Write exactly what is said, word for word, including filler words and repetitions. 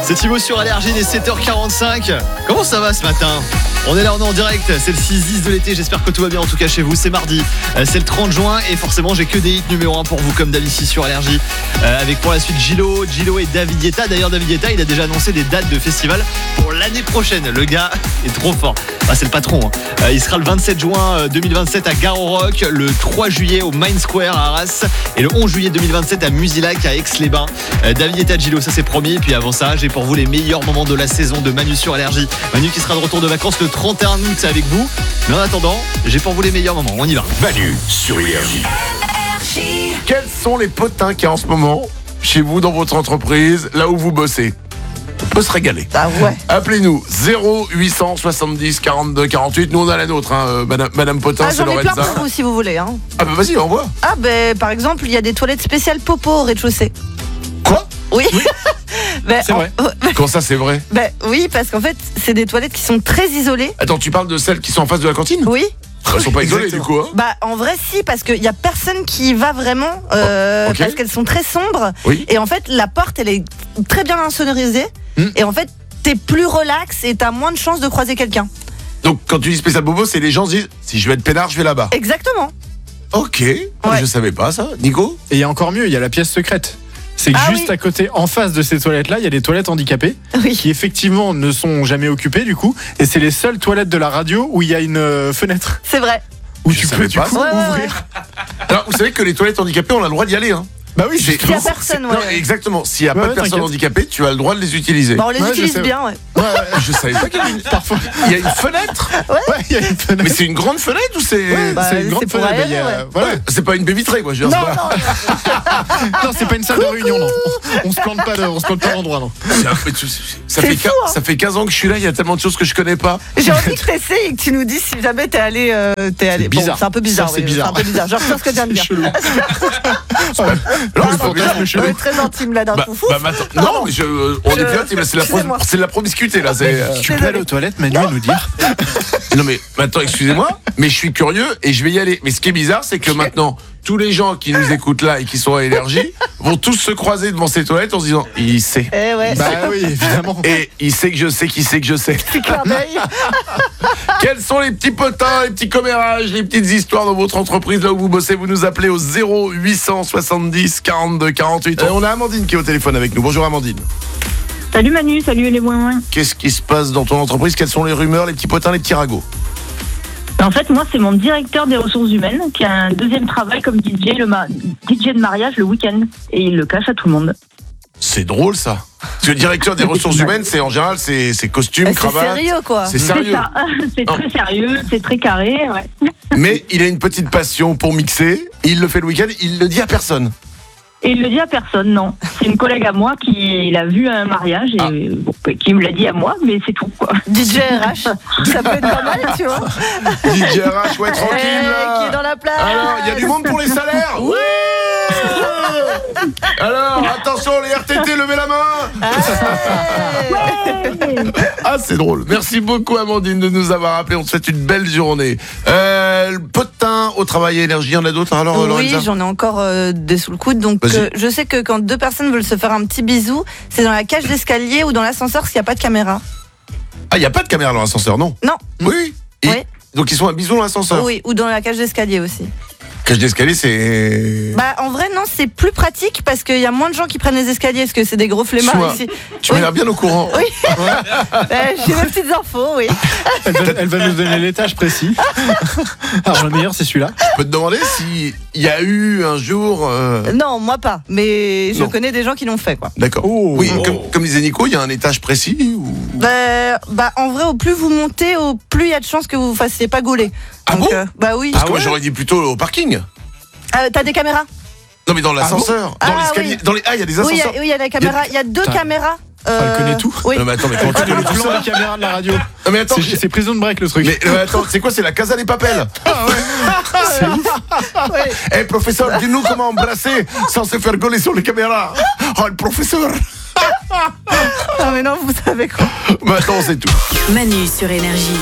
C'est Thibaut sur Allergie, il est sept heures quarante-cinq. Comment ça va ce matin ? On est là, on est en direct, c'est le six dix de l'été, j'espère que tout va bien en tout cas chez vous, c'est mardi, c'est le trente juin et forcément j'ai que des hits numéro un pour vous comme d'habitude ici sur Allergie, euh, avec pour la suite Gilo, Gilo et David Guetta. D'ailleurs David Guetta il a déjà annoncé des dates de festival pour l'année prochaine, le gars est trop fort, ah, c'est le patron hein. euh, Il sera le vingt-sept juin deux mille vingt-sept à Gare au Rock, le trois juillet au Main Square à Arras et le onze juillet deux mille vingt-sept à Musilac à Aix-les-Bains. euh, David Guetta, Gilo, ça c'est promis, et puis avant ça j'ai pour vous les meilleurs moments de la saison de Manu sur Allergie. Manu qui sera de retour de vacances le trente et un août avec vous. Mais en attendant, j'ai pour vous les meilleurs moments. On y va. Manu sur Énergie. Quels sont les potins qu'il y a en ce moment chez vous, dans votre entreprise, là où vous bossez? On peut se régaler. Ah ouais. Appelez-nous zéro huit cent soixante-dix quarante-deux quarante-huit. Nous on a la nôtre, hein, euh, Madame, Madame Potin, Ah, c'est j'en ai plein Lorenza. pour vous si vous voulez. Hein. Ah bah vas-y, envoie. Ah ben par exemple, il y a des toilettes spéciales popo au rez-de-chaussée. Quoi? Oui. Ben, C'est en- vrai. Quand ça c'est vrai? Ben oui, parce qu'en fait, c'est des toilettes qui sont très isolées. Attends, tu parles de celles qui sont en face de la cantine? Oui. Elles sont pas isolées Exactement. du coup, hein? Bah en vrai si, parce qu'il y a personne qui y va vraiment, euh, Oh, ok. parce qu'elles sont très sombres. Oui. Et en fait, la porte, elle est très bien insonorisée. Hmm. Et en fait, t'es plus relax et t'as moins de chances de croiser quelqu'un. Donc quand tu dis spécial bobo, c'est les gens se disent si je veux être peinard, je vais là-bas. Exactement. Ok, Ah, Ouais. je savais pas ça. Nico? Et il y a encore mieux, il y a la pièce secrète. C'est que Ah juste oui. à côté, en face de ces toilettes-là, il y a des toilettes handicapées Oui. qui effectivement ne sont jamais occupées du coup. Et c'est les seules toilettes de la radio où il y a une euh, fenêtre C'est vrai. où Je tu savais peux du pas coup ça. Ouais, ouais, ouvrir. Alors, vous savez que les toilettes handicapées, on a le droit d'y aller, hein? Bah oui, C'est- justement. S'il y a personne, Non, ouais. exactement. S'il n'y a Ouais, pas de ouais, personnes t'inquiète. handicapées, tu as le droit de les utiliser. Bon, on les Ouais, je utilise sais. bien, ouais. Ouais, ouais, Je savais pas qu'il y avait une... parfois. Il y a une fenêtre. Ouais, il y a une fenêtre. Mais c'est une grande fenêtre ou c'est... Ouais, Bah, c'est une grande c'est pour fenêtre. aérer, mais il y a- ouais. voilà. Ouais, c'est pas une baie vitrée, quoi. Je veux dire, Non, c'est pas- non, Non, c'est pas une salle de réunion, non. On se plante pas, de, on se plante pas d'endroit, non. C'est un peu- tu- Ça C'est fait, fou, quin- hein. ça fait quinze ans que je suis là, il y a tellement de choses que je connais pas. j'ai envie que t'essayes et que tu nous dises si jamais t'es allé. Euh, t'es allé. Bon, bizarre. c'est un peu bizarre. Ça, c'est oui, bizarre. C'est un peu bizarre. Je retiens ce que tu viens de C'est dire. chelou. Non, le c'est pas fantasme bizarre. chelou. On est très intime là d'un Bah, coup. Fou. bah, maintenant- non, mais je, euh, on Je- est pilote, mais c'est la, pro- Excusez-moi. c'est de la promiscuité là. C'est, euh, Tu peux aller aux toilettes, Manu, à nous dire. Non mais maintenant, excusez-moi, mais je suis curieux et je vais y aller. Mais ce qui est bizarre, c'est que maintenant, tous les gens qui nous écoutent là et qui sont à Énergie vont tous se croiser devant ces toilettes en se disant, il sait. Eh ouais. Bah oui, évidemment. Et il sait que je sais qu'il sait que je sais. Petit clin d'œil. Quels sont les petits potins, les petits commérages, les petites histoires dans votre entreprise là où vous bossez? Vous nous appelez au zéro huit cent soixante-dix quarante-deux quarante-huit. Euh, on a Amandine qui est au téléphone avec nous. Bonjour Amandine. Salut Manu, salut les moins Qu'est-ce qui se passe dans ton entreprise? Quelles sont les rumeurs, les petits potins, les petits ragots? En fait, moi, c'est mon directeur des ressources humaines qui a un deuxième travail comme D J, le ma- D J de mariage le week-end. Et il le cache à tout le monde. C'est drôle ça. Parce que le directeur des ressources humaines, c'est en général, c'est, c'est costume, Eh, C'est cravate. sérieux quoi. C'est C'est sérieux. ça. C'est très sérieux, c'est très carré. Ouais. Mais il a une petite passion pour mixer. Il le fait le week-end. Il le dit à personne. Et il le dit à personne, non. C'est une collègue à moi qui il a vu un mariage et Ah. bon, qui me l'a dit à moi, mais c'est tout, quoi. D J R H, ça peut être pas mal, tu vois. D J R H, ouais, tranquille. Eh, là. qui est dans la place. Alors, il y a du monde pour les salaires. Oui. Alors, attention, les R T T, levez la main. Eh. Ah, c'est drôle. Merci beaucoup, Amandine, de nous avoir appelé. On te souhaite une belle journée. Euh, le potin au travail et énergie, il y en a d'autres alors, Oui, Lorenza? j'en ai encore euh, des sous le coude. Donc, Vas-y. euh, je sais que quand deux personnes veulent se faire un petit bisou, c'est dans la cage d'escalier ou dans l'ascenseur parce qu'il n'y a pas de caméra. Ah, il n'y a pas de caméra dans l'ascenseur, non? Non. Oui. Et- Oui. Donc, ils sont à bisous dans l'ascenseur. Oui, ou dans la cage d'escalier aussi. Cage d'escalier, c'est... Bah, en vrai, non, c'est plus pratique parce qu'il y a moins de gens qui prennent les escaliers parce que c'est des gros flemmards Soit. ici. Tu Oui. m'as l'air bien au courant. Oui. Euh, J'ai mes petites infos, oui. Elle va, elle va nous donner l'étage précis. Alors le meilleur, c'est celui-là. Je peux te demander s'il y a eu un jour... euh, Non, moi pas, mais je Non. connais des gens qui l'ont fait, quoi. D'accord. Oh. Oui, comme, comme disait Nico, il y a un étage précis ou... Bah, bah, en vrai, au plus vous montez, au plus il y a de chances que vous vous fassiez pas gauler. Ah Donc, bon euh, Bah oui. Parce que moi, ouais j'aurais dit plutôt au parking. Euh, T'as des caméras? Non, mais dans l'ascenseur. Ah dans bon l'escalier. Ah oui. Dans les... Ah, il y a des Oui, il y, ascenseurs. a- oui, il y a des caméras. Il y a deux Putain. caméras. Elle connaît tout. Oui. Non, mais attends, mais comment tu Le connais tout plan ça? des caméras de la radio. Non, mais attends, C'est j'ai- c'est Prison Break le truc. mais euh, attends, c'est quoi? C'est la Casa des Papels. C'est ouf. Ouais. Eh, professeur, dis-nous comment embrasser sans se faire gauler sur les caméras. Oh, le professeur. Non, mais non, vous savez quoi. Maintenant, c'est tout. Manu sur Énergie.